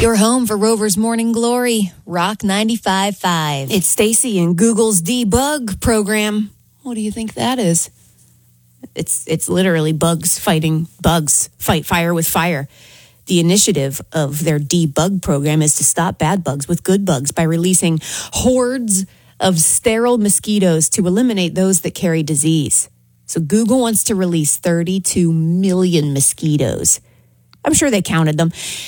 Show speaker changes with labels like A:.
A: Your home for Rover's Morning Glory, Rock 95.5.
B: It's Stacy and Google's debug program. What do you think that is? It's literally bugs fighting bugs. Fight fire with fire. The initiative of their debug program is to stop bad bugs with good bugs by releasing hordes of sterile mosquitoes to eliminate those that carry disease. So Google wants to release 32 million mosquitoes. I'm sure they counted them.